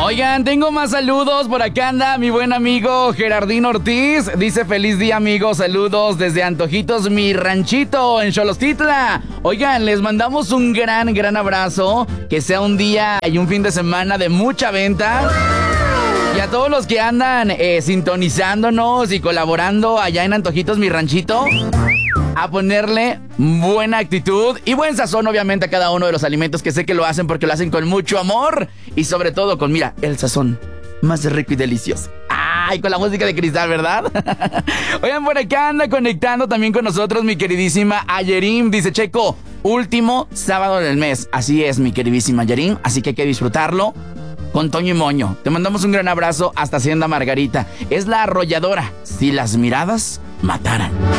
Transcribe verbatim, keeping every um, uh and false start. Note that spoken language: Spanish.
Oigan, tengo más saludos. Por acá anda mi buen amigo Gerardín Ortiz. Dice: feliz día, amigos. Saludos desde Antojitos, mi ranchito en Xolostitla. Oigan, les mandamos un gran, gran abrazo. Que sea un día y un fin de semana de mucha venta. Y a todos los que andan eh, sintonizándonos y colaborando allá en Antojitos, mi ranchito, a ponerle buena actitud y buen sazón, obviamente, a cada uno de los alimentos, que sé que lo hacen porque lo hacen con mucho amor y sobre todo con, mira, el sazón más rico y delicioso. Ay, con la música de Cristal, ¿verdad? Oigan, por acá anda conectando también con nosotros mi queridísima Ayerim. Dice: Checo, último sábado del mes. Así es, mi queridísima Ayerim, así que hay que disfrutarlo con Toño y Moño. Te mandamos un gran abrazo hasta Hacienda Margarita. Es la arrolladora. Si las miradas mataran.